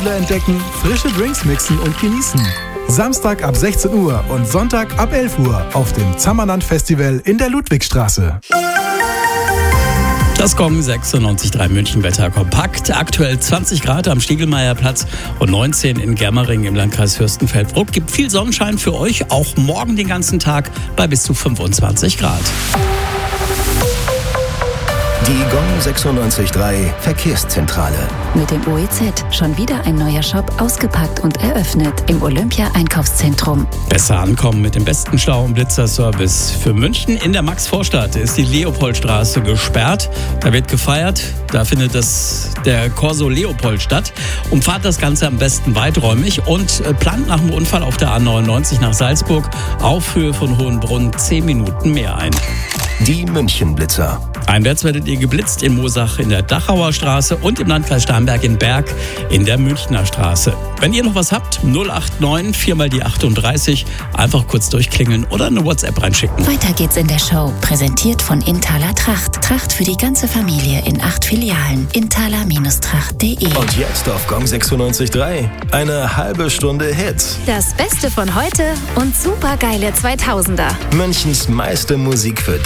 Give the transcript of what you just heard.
Radler entdecken, frische Drinks mixen und genießen. Samstag ab 16 Uhr und Sonntag ab 11 Uhr auf dem Zammerland Festival in der Ludwigstraße. Das Gong 96.3 München Wetter kompakt. Aktuell 20 Grad am Stiegelmeierplatz und 19 in Germering im Landkreis Fürstenfeldbruck. Gibt viel Sonnenschein für euch, auch morgen den ganzen Tag bei bis zu 25 Grad. Die Gong 96.3 Verkehrszentrale. Mit dem OEZ schon wieder ein neuer Shop ausgepackt und eröffnet im Olympia-Einkaufszentrum. Besser ankommen mit dem besten Stau- und Blitzerservice. Für München in der Maxvorstadt ist die Leopoldstraße gesperrt. Da wird gefeiert. Da findet der Corso Leopold statt. Umfahrt das Ganze am besten weiträumig und plant nach dem Unfall auf der A99 nach Salzburg auf Höhe von Hohenbrunn 10 Minuten mehr ein. Die Münchenblitzer. Einwärts werdet ihr geblitzt in Moosach in der Dachauer Straße und im Landkreis Starnberg in Berg in der Münchner Straße. Wenn ihr noch was habt, 089 4 mal die 38, einfach kurz durchklingeln oder eine WhatsApp reinschicken. Weiter geht's in der Show. Präsentiert von Inthaler Tracht. Tracht für die ganze Familie in 8 Filialen. Inthaler-Tracht.de. Und jetzt auf Gong 96.3 eine halbe Stunde Hits. Das Beste von heute und supergeile 2000er. Münchens meiste Musik für